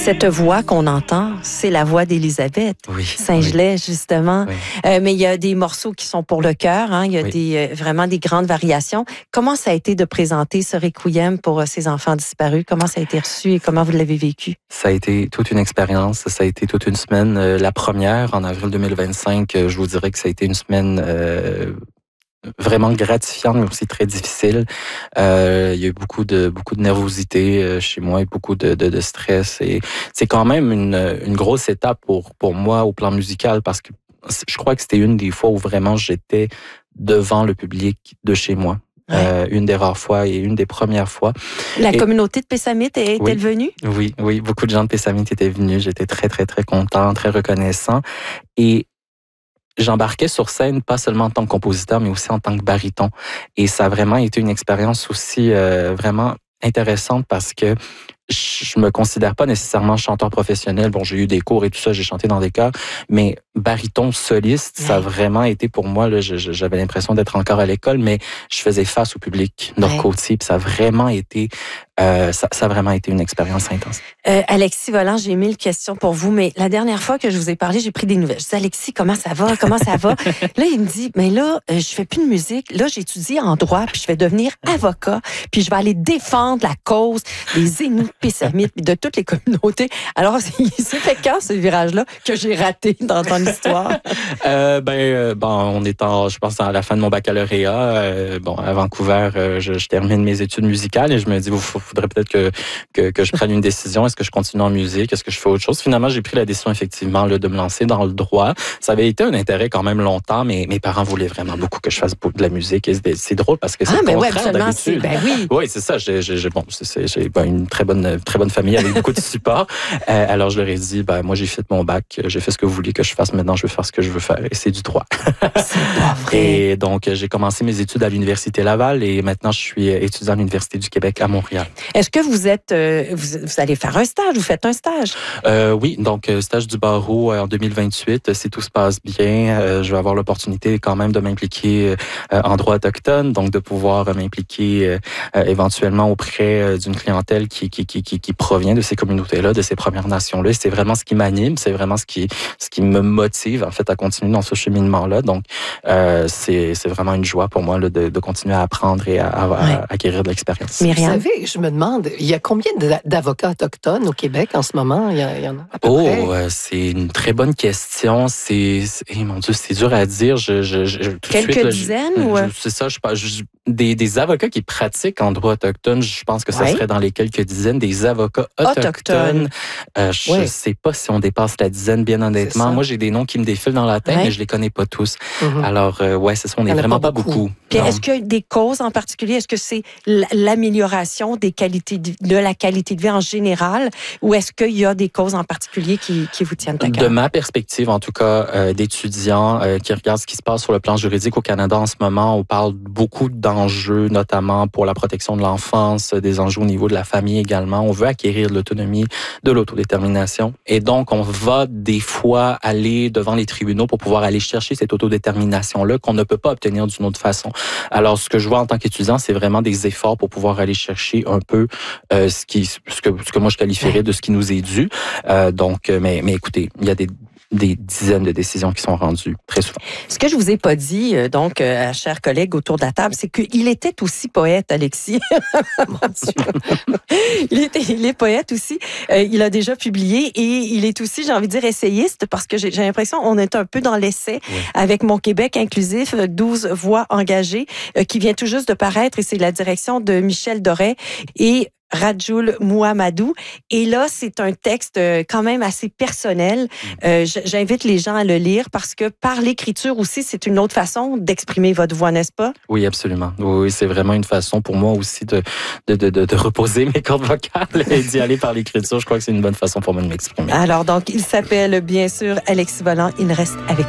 Cette voix qu'on entend, c'est la voix d'Élisabeth Saint-Gelais, justement. Oui. Mais il y a des morceaux qui sont pour le cœur. Hein? Il y a vraiment des grandes variations. Comment ça a été de présenter ce requiem pour ces enfants disparus? Comment ça a été reçu et comment vous l'avez vécu? Ça a été toute une expérience. Ça a été toute une semaine. La première, en avril 2025, je vous dirais que ça a été une semaine vraiment gratifiante, mais aussi très difficile. Il y a eu beaucoup de nervosité chez moi et beaucoup de stress. Et c'est quand même une grosse étape pour moi au plan musical parce que je crois que c'était une des fois où vraiment j'étais devant le public de chez moi. Ouais. Une des rares fois et une des premières fois. La communauté de Pessamite est-elle venue? Oui, beaucoup de gens de Pessamite étaient venus. J'étais très, très, très content, très reconnaissant. Et j'embarquais sur scène, pas seulement en tant que compositeur, mais aussi en tant que baryton. Et ça a vraiment été une expérience aussi vraiment intéressante parce que je me considère pas nécessairement chanteur professionnel. Bon, j'ai eu des cours et tout ça, j'ai chanté dans des chœurs, mais baryton soliste, ça a vraiment été pour moi, là, j'avais l'impression d'être encore à l'école, mais je faisais face au public nord-côtier, puis ça a vraiment été une expérience intense. Alexis Volant, j'ai 1000 questions pour vous, mais la dernière fois que je vous ai parlé, j'ai pris des nouvelles. Je dis, Alexis, comment ça va? Là, il me dit, mais là, je fais plus de musique. Là, j'étudie en droit, puis je vais devenir avocat, puis je vais aller défendre la cause des Inuits, Pessamite, de toutes les communautés. Alors, c'est fait quand, ce virage-là, que j'ai raté dans ton histoire? On est je pense, à la fin de mon baccalauréat. À Vancouver, je termine mes études musicales et je me dis, faudrait peut-être que je prenne une décision. Est-ce que je continue en musique? Est-ce que je fais autre chose? Finalement, j'ai pris la décision, effectivement, là, de me lancer dans le droit. Ça avait été un intérêt quand même longtemps, mais mes parents voulaient vraiment beaucoup que je fasse de la musique. Et c'est drôle parce que c'est le contraire d'habitude. Oui, c'est ça. J'ai une très bonne famille avec beaucoup de support. Alors, je leur ai dit, moi, j'ai fait mon bac. J'ai fait ce que vous vouliez que je fasse. Maintenant, je vais faire ce que je veux faire. Et c'est du droit. C'est pas vrai. Et donc, j'ai commencé mes études à l'Université Laval et maintenant, je suis étudiant à l'Université du Québec à Montréal. Est-ce que vous êtes, vous allez faire un stage? Vous faites un stage? Oui, donc stage du barreau en 2028. Si tout se passe bien, je vais avoir l'opportunité quand même de m'impliquer en droit autochtone, donc de pouvoir m'impliquer éventuellement auprès d'une clientèle qui provient de ces communautés-là, de ces Premières Nations-là. C'est vraiment ce qui m'anime, c'est vraiment ce qui me motive en fait à continuer dans ce cheminement-là. Donc c'est vraiment une joie pour moi là, de continuer à apprendre et à acquérir de l'expérience. Myriam? Vous savez, je me demande, il y a combien d'avocats autochtones au Québec en ce moment? Il y en a à peu près? C'est une très bonne question. Mon Dieu, c'est dur à dire. Quelques dizaines? C'est ça, des avocats qui pratiquent en droit autochtone, je pense que ça serait dans les quelques dizaines. Des avocats autochtones. Je ne sais pas si on dépasse la dizaine, bien honnêtement. Moi, j'ai des noms qui me défilent dans la tête, mais je les connais pas tous. Alors, c'est ça, on n'est vraiment pas beaucoup. Puis est-ce qu'il y a des causes en particulier? Est-ce que c'est l'amélioration de la qualité de vie en général, ou est-ce qu'il y a des causes en particulier qui vous tiennent à cœur? De ma perspective, en tout cas, d'étudiants qui regardent ce qui se passe sur le plan juridique au Canada en ce moment, on parle beaucoup d'enjeux, notamment pour la protection de l'enfance, des enjeux au niveau de la famille également. On veut acquérir de l'autonomie, de l'autodétermination. Et donc, on va des fois aller devant les tribunaux pour pouvoir aller chercher cette autodétermination-là qu'on ne peut pas obtenir d'une autre façon. Alors, ce que je vois en tant qu'étudiant, c'est vraiment des efforts pour pouvoir aller chercher un peu ce que moi je qualifierais de ce qui nous est dû. Mais écoutez, il y a des dizaines de décisions qui sont rendues très souvent. Ce que je vous ai pas dit, chers collègues autour de la table, c'est qu'il était aussi poète, Alexis. Mon Dieu. Il est poète aussi. Il a déjà publié et il est aussi, j'ai envie de dire, essayiste parce que j'ai l'impression qu'on est un peu dans l'essai avec Mon Québec inclusif, 12 voix engagées, qui vient tout juste de paraître et c'est la direction de Michel Doré et Rajul Mouhamadou. Et là, c'est un texte quand même assez personnel. J'invite les gens à le lire parce que par l'écriture aussi, c'est une autre façon d'exprimer votre voix, n'est-ce pas? Oui, absolument. Oui, c'est vraiment une façon pour moi aussi de reposer mes cordes vocales et d'y aller par l'écriture. Je crois que c'est une bonne façon pour moi de m'exprimer. Alors, donc, il s'appelle bien sûr Alexis Volant. Il reste avec